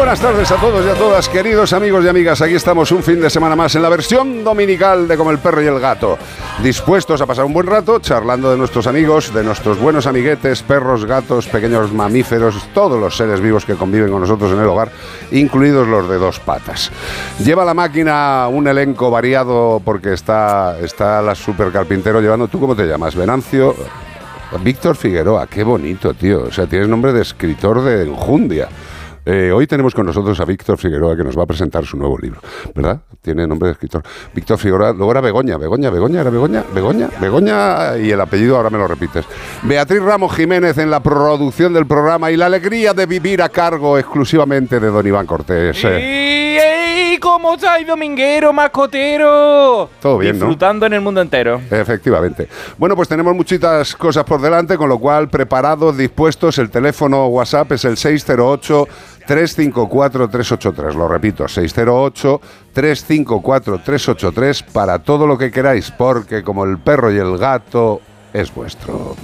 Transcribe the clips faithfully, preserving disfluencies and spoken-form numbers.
buenas tardes a todos y a todas, queridos amigos y amigas. Aquí estamos un fin de semana más en la versión dominical de Como el Perro y el Gato. Dispuestos a pasar un buen rato charlando de nuestros amigos, de nuestros buenos amiguetes, perros, gatos, pequeños mamíferos, todos los seres vivos que conviven con nosotros en el hogar, incluidos los de dos patas. Lleva la máquina un elenco variado porque está, está la supercarpintero llevando... ¿Tú cómo te llamas? Venancio... Víctor Figueroa, qué bonito, tío. O sea, tienes nombre de escritor de enjundia. Eh, hoy tenemos con nosotros a Víctor Figueroa, que nos va a presentar su nuevo libro, ¿verdad? Tiene nombre de escritor. Víctor Figueroa, luego era Begoña, Begoña, Begoña, era Begoña, Begoña, Begoña, y el apellido ahora me lo repites. Beatriz Ramos Jiménez en la producción del programa y la alegría de vivir a cargo exclusivamente de don Iván Cortés. ¡Ey, ey! ¿Cómo estáis, dominguero, mascotero? Todo bien, Disfrutando ¿no? en el mundo entero. Efectivamente. Bueno, pues tenemos muchitas cosas por delante, con lo cual, preparados, dispuestos, el teléfono WhatsApp es el seis cero ocho, tres cinco cuatro, tres ocho tres. Lo repito, seis cero ocho, tres cinco cuatro, tres ocho tres para todo lo que queráis, porque como el perro y el gato es vuestro.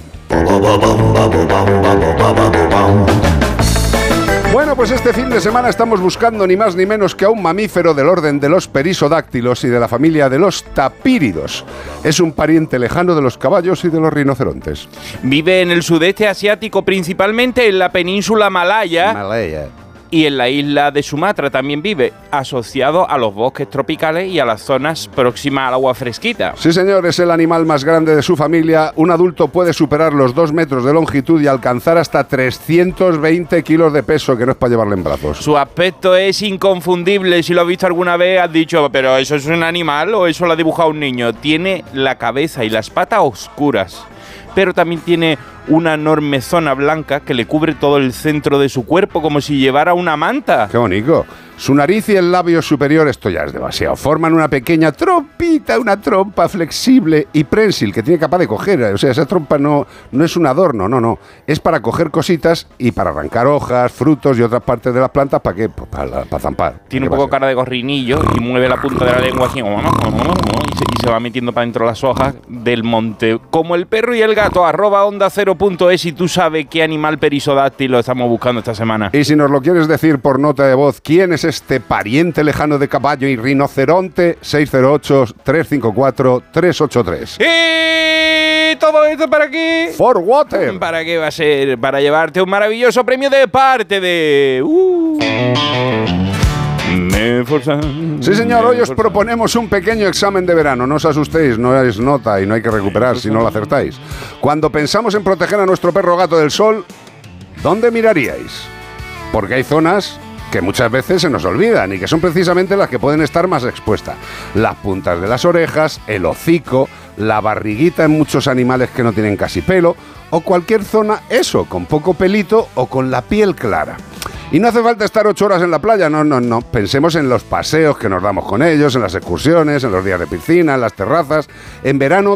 Bueno, pues este fin de semana estamos buscando ni más ni menos que a un mamífero del orden de los perisodáctilos y de la familia de los tapíridos. Es un pariente lejano de los caballos y de los rinocerontes. Vive en el sudeste asiático, principalmente en la península Malaya. Malaya. Y en la isla de Sumatra también vive, asociado a los bosques tropicales y a las zonas próximas al agua fresquita. Sí, señor, es el animal más grande de su familia. Un adulto puede superar los dos metros de longitud y alcanzar hasta trescientos veinte kilos de peso, que no es para llevarle en brazos. Su aspecto es inconfundible. Si lo has visto alguna vez, has dicho, ¿pero eso es un animal o eso lo ha dibujado un niño? Tiene la cabeza y las patas oscuras, pero también tiene una enorme zona blanca que le cubre todo el centro de su cuerpo, como si llevara una manta. ¡Qué bonito! Su nariz y el labio superior, esto ya es demasiado, forman una pequeña trompita, una trompa flexible y prensil que tiene capaz de coger. O sea, esa trompa no, no es un adorno, no, no. Es para coger cositas y para arrancar hojas, frutos y otras partes de las plantas. ¿Para qué? Pues para, para zampar. Tiene un poco cara de gorrinillo y mueve la punta de la lengua así, y se, y se va metiendo para dentro las hojas del monte. Como el perro y el gato, arroba onda cero punto es, y tú sabes qué animal perisodáctilo estamos buscando esta semana. Y si nos lo quieres decir por nota de voz, ¿quién es este pariente lejano de caballo y rinoceronte? seis cero ocho, tres cinco cuatro, tres ocho tres. ¿Y todo esto para qué? For Water. ¿Para qué va a ser? Para llevarte un maravilloso premio de parte de... Uh, Sí, señor, hoy os proponemos un pequeño examen de verano. No os asustéis, no es nota y no hay que recuperar si no lo acertáis. Cuando pensamos en proteger a nuestro perro gato del sol, ¿dónde miraríais? Porque hay zonas que muchas veces se nos olvidan y que son precisamente las que pueden estar más expuestas. Las puntas de las orejas, el hocico, la barriguita en muchos animales que no tienen casi pelo, o cualquier zona, eso, con poco pelito o con la piel clara. Y no hace falta estar ocho horas en la playa, no, no, no. Pensemos en los paseos que nos damos con ellos, en las excursiones, en los días de piscina, en las terrazas. En verano